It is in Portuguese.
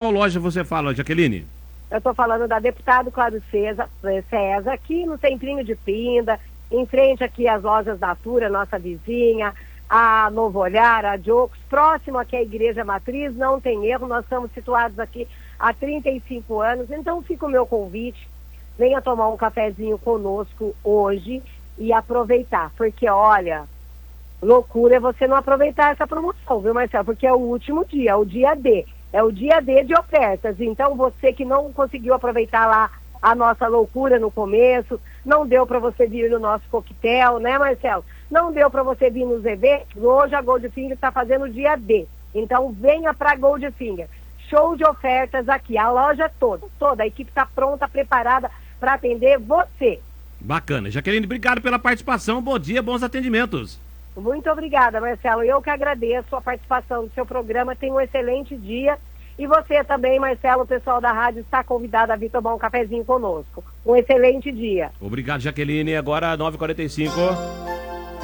qual loja você fala, Jaqueline? Eu estou falando da Deputado Cláudio César, aqui no Centrinho de Pinda, em frente aqui às lojas da Tura, nossa vizinha, a Novo Olhar, a Jocos, próximo aqui à Igreja Matriz, não tem erro, nós estamos situados aqui há 35 anos, então fica o meu convite, venha tomar um cafezinho conosco hoje e aproveitar, porque olha, loucura é você não aproveitar essa promoção, viu, Marcelo? Porque é o último dia, é o dia D. É o dia D de ofertas. Então, você que não conseguiu aproveitar lá a nossa loucura no começo, não deu para você vir no nosso coquetel, né, Marcelo? Não deu para você vir nos eventos. Hoje a Goldfinger está fazendo o dia D. Então, venha para a Goldfinger. Show de ofertas aqui. A loja toda. A equipe está pronta, preparada para atender você. Bacana. Jaqueline, obrigado pela participação. Bom dia, bons atendimentos. Muito obrigada, Marcelo. Eu que agradeço a participação do seu programa. Tenha um excelente dia. E você também, Marcelo, o pessoal da rádio está convidado a vir tomar um cafezinho conosco. Um excelente dia. Obrigado, Jaqueline. Agora 9h45.